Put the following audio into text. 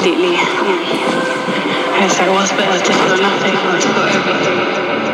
completely. And it's like, what's better, to feel nothing or to feel everything?